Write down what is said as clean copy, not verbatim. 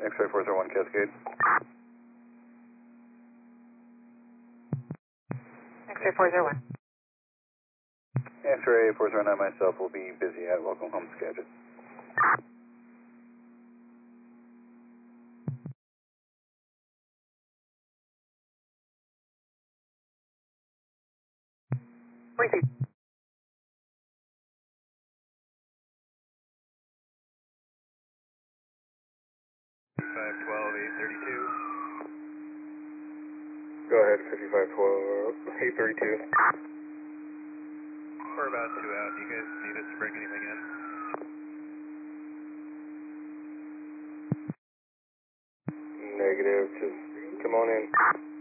X-ray 401 Cascade. X-ray 401. X-ray 409 myself will be busy at Welcome Home Skagit. Receive. 5512, 832. Go ahead, 5512, 832. We're about 2 out. Do you guys need us to bring anything in? Negative, just come on in.